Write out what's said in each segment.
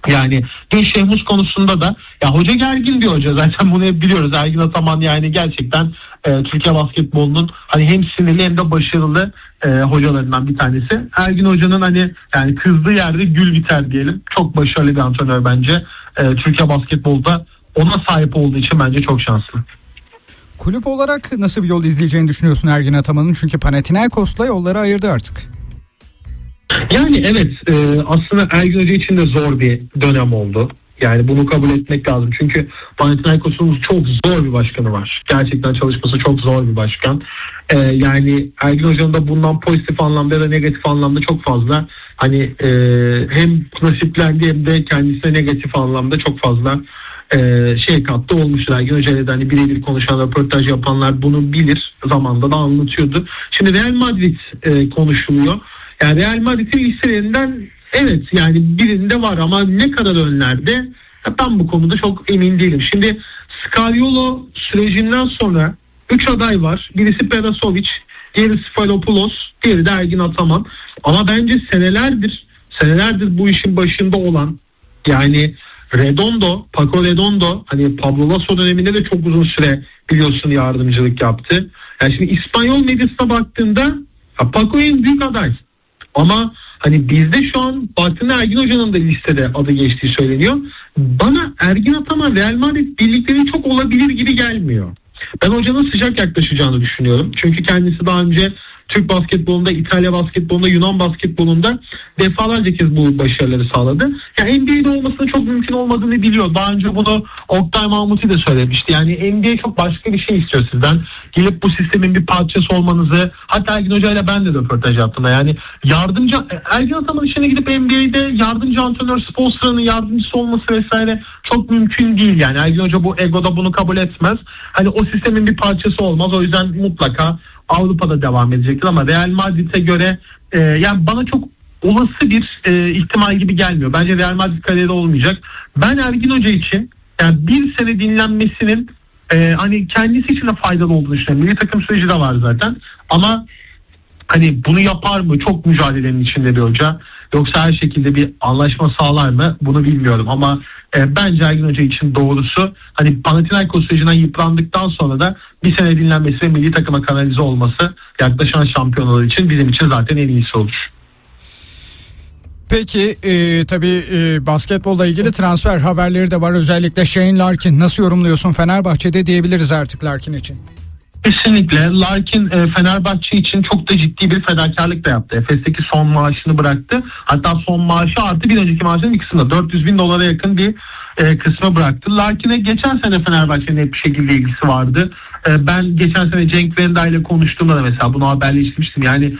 Yani Şehmus konusunda da ya hoca gergin diyor hoca, zaten bunu hep biliyoruz. Ergin Ataman yani gerçekten Türkiye basketbolunun hani hem sinirli hem de başarılı hocalarından bir tanesi. Ergin Hoca'nın hani yani kızdığı yerde gül biter diyelim. Çok başarılı bir antrenör bence. Türkiye basketbolda ona sahip olduğu için bence çok şanslı. Kulüp olarak nasıl bir yol izleyeceğini düşünüyorsun Ergin Ataman'ın? Çünkü Panathinaikos'la yolları ayırdı artık. Yani evet, aslında Ergin Hoca için de zor bir dönem oldu. Yani bunu kabul etmek lazım. Çünkü Panathinaikos'un çok zor bir başkanı var. Gerçekten çalışması çok zor bir başkan. Yani Ergin Hoca'nın da bundan pozitif anlamda ya da negatif anlamda çok fazla hani hem nasiplendi hem de kendisine negatif anlamda çok fazla kattı olmuştur. Ergin Hoca ile de hani birebir konuşan, röportaj yapanlar bunu bilir. Zamanında da anlatıyordu. Şimdi Real Madrid konuşuluyor. Yani Real Madrid'in listelerinden evet yani birinde var ama ne kadar önlerde ben bu konuda çok emin değilim. Şimdi Scariolo sürecinden sonra 3 aday var. Birisi Perasovic, diğeri Sfalopoulos, diğeri de Ergin Ataman. Ama bence senelerdir bu işin başında olan yani Redondo, Paco Redondo hani Pablo Lasso döneminde de çok uzun süre biliyorsun yardımcılık yaptı. Yani şimdi İspanyol medyasına baktığında Paco en büyük aday. Ama hani bizde şu an baktığında Ergin Hoca'nın da listede adı geçtiği söyleniyor. Bana Ergin Ataman Real Madrid birlikleri çok olabilir gibi gelmiyor. Ben hocanın sıcak yaklaşacağını düşünüyorum. Çünkü kendisi daha önce Türk basketbolunda, İtalya basketbolunda, Yunan basketbolunda defalarca kez bu başarıları sağladı. Yani NBA'de olmasının çok mümkün olmadığını biliyor. Daha önce bunu Oktay Mahmuti de söylemişti. Yani NBA çok başka bir şey istiyor sizden. Gelip bu sistemin bir parçası olmanızı, hatta Ergin Hoca ile ben de röportaj yaptım. Yani yardımcı, Ergin Ataman işine gidip NBA'de yardımcı antrenör, Spoelstra'nın yardımcısı olması vesaire çok mümkün değil. Yani Ergin Hoca bu egoda bunu kabul etmez. Hani o sistemin bir parçası olmaz. O yüzden mutlaka Avrupa'da devam edecektir ama Real Madrid'e göre yani bana çok olası bir ihtimal gibi gelmiyor. Bence Real Madrid kariyeri olmayacak. Ben Ergin Hoca için yani bir sene dinlenmesinin hani kendisi için de faydalı olduğunu düşünüyorum. Milli takım süreci de var zaten ama hani bunu yapar mı? Çok mücadelenin içinde bir hoca. Yoksa her şekilde bir anlaşma sağlar mı? Bunu bilmiyorum ama bence Ergin Hoca için doğrusu hani Panathinaikos sürecinden yıprandıktan sonra da bir sene dinlenmesi ve milli takıma kanalize olması yaklaşan şampiyonalar için bizim için zaten en iyisi olur. Peki tabii basketbolla ilgili transfer haberleri de var. Özellikle Shane Larkin. Nasıl yorumluyorsun? Fenerbahçe'de diyebiliriz artık Larkin için. Kesinlikle. Larkin Fenerbahçe için çok da ciddi bir fedakarlık da yaptı. Efes'teki son maaşını bıraktı. Hatta son maaşı artı bir önceki maaşının ikisinde $400,000 yakın bir kısmı bıraktı. Larkin'e geçen sene Fenerbahçe'nin hep bir şekilde ilgisi vardı. Ben geçen sene Cenk Venda ile konuştuğumda da mesela bunu haberleştirmiştim. Yani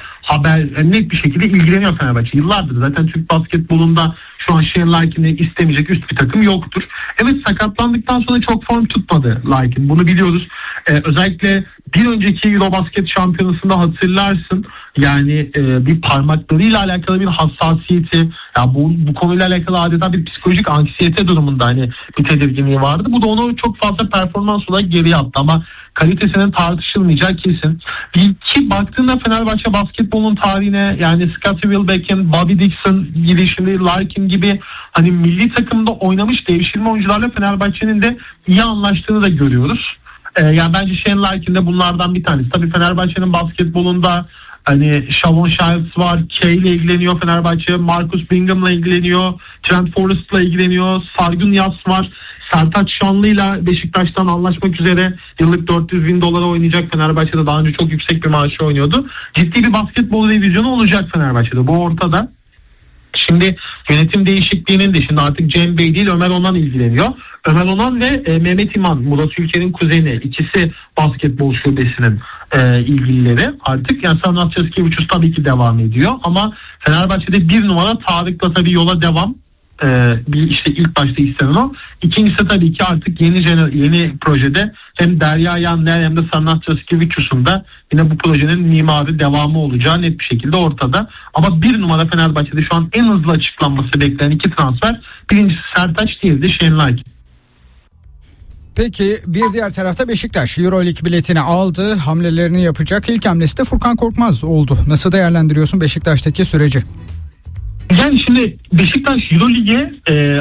net bir şekilde ilgileniyor Fenerbahçe. Yıllardır zaten Türk basketbolunda şu an Shane Larkin'i istemeyecek üst bir takım yoktur. Evet, sakatlandıktan sonra çok form tutmadı Larkin. Bunu biliyoruz. Özellikle bir önceki Eurobasket şampiyonasında hatırlarsın. Yani bir parmaklarıyla alakalı bir hassasiyeti, ya bu konuyla alakalı adeta bir psikolojik anksiyete durumunda hani bir tedirginliği vardı. Bu da onu çok fazla performans olarak geriye attı ama kalitesinin tartışılmayacağı kesin. Ki baktığında Fenerbahçe basketbolun tarihine yani Scottie Wilbeck'in, Bobby Dixon gibi, şimdi Larkin gibi hani milli takımda oynamış devşirme oyuncularla Fenerbahçe'nin de iyi anlaştığını da görüyoruz. Yani bence Shane Larkin de bunlardan bir tanesi. Tabii Fenerbahçe'nin basketbolunda hani Shavon Shields var, Kay ile ilgileniyor Fenerbahçe, Marcus Bingham'la ilgileniyor, Trent Forrest'la ilgileniyor, Sargun Yas var. Sertaç Şanlı'yla Beşiktaş'tan anlaşmak üzere yıllık $400,000 oynayacak. Fenerbahçe'de daha önce çok yüksek bir maaşı oynuyordu. Ciddi bir basketbol revizyonu olacak Fenerbahçe'de. Bu ortada. Şimdi yönetim değişikliğinin de şimdi artık Cem Bey değil Ömer Onan ilgileniyor. Ömer Onan ve Mehmet İman, Murat Ülker'in kuzeni, ikisi basketbol şubesinin ilgilileri. Artık yani Sanat Çeskiviçus tabii ki devam ediyor ama Fenerbahçe'de bir numara Tarık'la tabii yola devam. Bir işte ilk başta istenen o. İkincisi tabii ki artık yeni projede hem Derya Yanler hem de Sanat Çeskiviçus'un da yine bu projenin mimarı devamı olacağı net bir şekilde ortada. Ama bir numara Fenerbahçe'de şu an en hızlı açıklanması beklenen iki transfer. Birincisi Sertaç, diğeri de Shane Larkin. Peki bir diğer tarafta Beşiktaş Euroleague biletini aldı, hamlelerini yapacak. İlk hamlesi de Furkan Korkmaz oldu. Nasıl değerlendiriyorsun Beşiktaş'taki süreci? Yani şimdi Beşiktaş Euroleague'e